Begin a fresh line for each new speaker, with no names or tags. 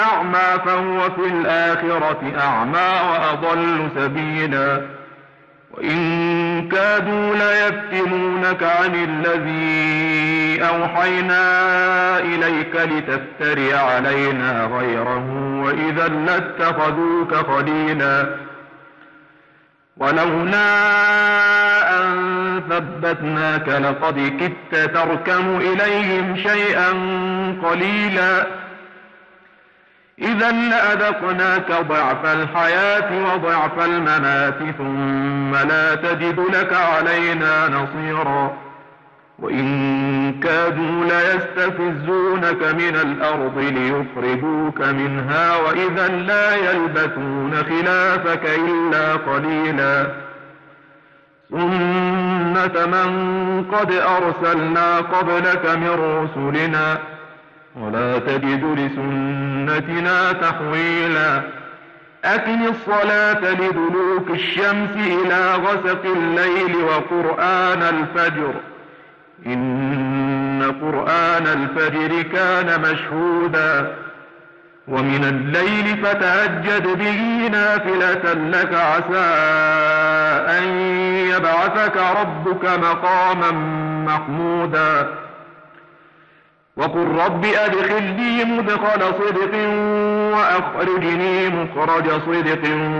أعمى فهو في الآخرة أعمى وأضل سبيلا وإن كادوا ليفتنونك عن الذي أوحينا إليك لتفتري علينا غيره وإذا لاتخذوك خليلا ولولا أن ثبتناك لقد كدت تركن إليهم شيئا قليلا إذا لأذقناك ضعف الحياة وضعف الممات ثم لا تجد لك علينا نصيرا وإن كادوا ليستفزونك من الأرض ليخرجوك منها وإذا لا يلبثون خلافك إلا قليلا سنة من قد أرسلنا قبلك من رسلنا ولا تجد لسنتنا تحويلا أقم الصلاة لدلوك الشمس إلى غسق الليل وقرآن الفجر إن قرآن الفجر كان مشهودا ومن الليل فتهجد به نافلة لك عسى أن يبعثك ربك مقاما محمودا وقل رب أدخلني مدخل صدق وأخرجني مخرج صدق